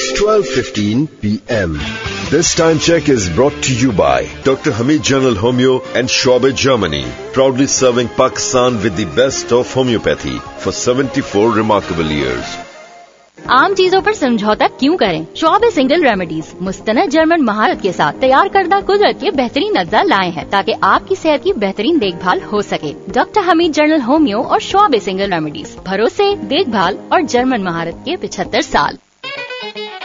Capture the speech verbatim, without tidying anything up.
It's twelve fifteen p m This time check is brought to you by Doctor Hamid General Homeo and Schwabe, Germany, proudly serving Pakistan with the best of homeopathy for seventy-four remarkable years. आम चीजों पर समझौता क्यों करें? Schwabe single remedies मुस्तनद German महारत के साथ तैयार करदा कुदरत के बेहतरीन अज्जा लाए हैं ताकि आपकी सेहत की बेहतरीन देखभाल हो सके। डॉक्टर हमीद जनरल होमियो और श्वाबे सिंगल रेमेडीज, भरोसे, देखभाल और जर्मन महारत के पचहत्तर साल।